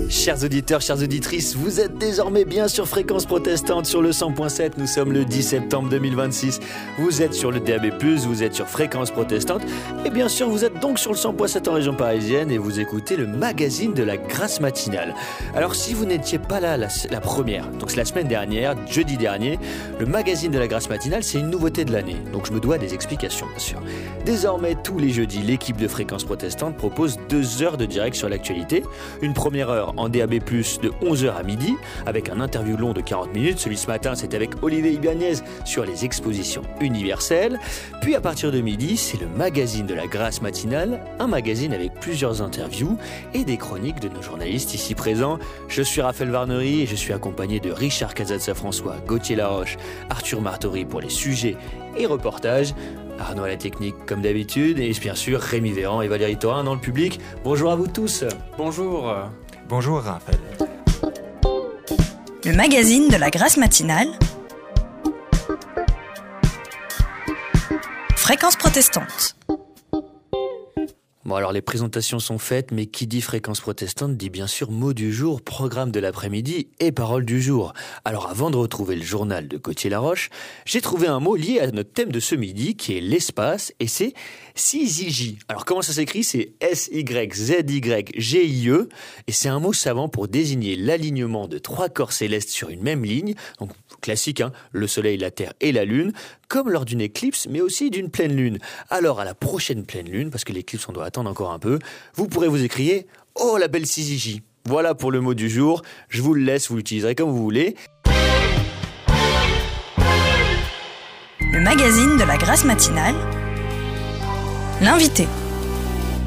Chers auditeurs, chères auditrices, vous êtes désormais bien sur Fréquence Protestante sur le 100.7. Nous sommes le 10 septembre 2026. Vous êtes sur le DAB+, vous êtes sur Fréquence Protestante. Et bien sûr, vous êtes donc sur le 100.7 en région parisienne et vous écoutez le magazine de la Grâce matinale. Alors, si vous n'étiez pas là la première, donc c'est la semaine dernière, jeudi dernier, le magazine de la Grâce matinale, c'est une nouveauté de l'année. Donc, je me dois des explications, bien sûr. Désormais, tous les jeudis, l'équipe de Fréquence Protestante propose 2 heures de direct sur l'actualité. Une première heure en DAB+, de 11h à midi, avec un interview long de 40 minutes. Celui ce matin, c'est avec Olivier Ibanez sur les expositions universelles. Puis à partir de midi, c'est le magazine de la Grâce matinale, un magazine avec plusieurs interviews et des chroniques de nos journalistes ici présents. Je suis Raphaël Varnery et je suis accompagné de Richard Cazazza-François, Gauthier Laroche, Arthur Martori pour les sujets et reportages, Arnaud à la technique comme d'habitude et bien sûr Rémi Véran et Valérie Thorin dans le public. Bonjour à vous tous. Bonjour. Bonjour Raphaël. Le magazine de la Grâce matinale. Fréquence Protestante. Bon, alors les présentations sont faites, mais qui dit Fréquence Protestante dit bien sûr mot du jour, programme de l'après-midi et parole du jour. Alors avant de retrouver le journal de Gauthier Laroche, j'ai trouvé un mot lié à notre thème de ce midi qui est l'espace et c'est Syzygie. Alors comment ça s'écrit ? C'est SYZYGIE et c'est un mot savant pour désigner l'alignement de 3 corps célestes sur une même ligne, donc classique, le Soleil, la Terre et la Lune, comme lors d'une éclipse, mais aussi d'une pleine lune. Alors, à la prochaine pleine lune, parce que l'éclipse, on doit attendre encore un peu, vous pourrez vous écrier « Oh, la belle Syzygie !» Voilà pour le mot du jour. Je vous le laisse, vous l'utiliserez comme vous voulez. Le magazine de la Grâce matinale. L'invité.